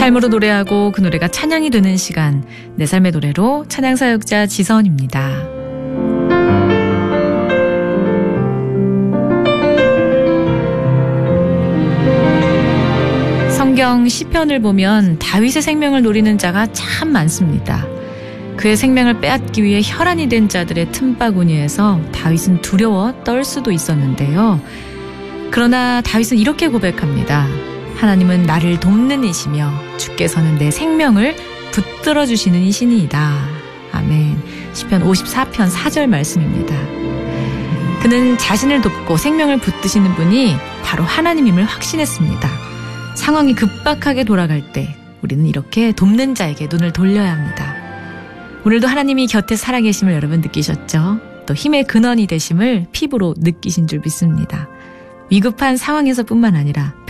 삶으로 노래하고 그 노래가 찬양이 되는 시간, 내 삶의 노래로 찬양사역자 지선입니다. 성경 시편을 보면 다윗의 생명을 노리는 자가 참 많습니다. 그의 생명을 빼앗기 위해 혈안이 된 자들의 틈바구니에서 다윗은 두려워 떨 수도 있었는데요. 그러나 다윗은 이렇게 고백합니다. 하나님은 나를 돕는 이시며 주께서는 내 생명을 붙들어 주시는 이시니이다. 아멘. 시편 54편 4절 말씀입니다. 그는 자신을 돕고 생명을 붙드시는 분이 바로 하나님임을 확신했습니다. 상황이 급박하게 돌아갈 때 우리는 이렇게 돕는 자에게 눈을 돌려야 합니다. 오늘도 하나님이 곁에 살아계심을 여러분 느끼셨죠? 또 힘의 근원이 되심을 피부로 느끼신 줄 믿습니다. 위급한 상황에서뿐만 아니라